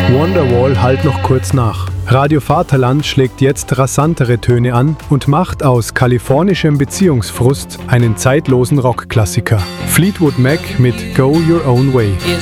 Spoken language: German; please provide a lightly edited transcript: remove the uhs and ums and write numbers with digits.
Wonderwall hallt noch kurz nach. Radio Vaterland schlägt jetzt rasantere Töne an und macht aus kalifornischem Beziehungsfrust einen zeitlosen Rockklassiker. Fleetwood Mac mit Go Your Own Way.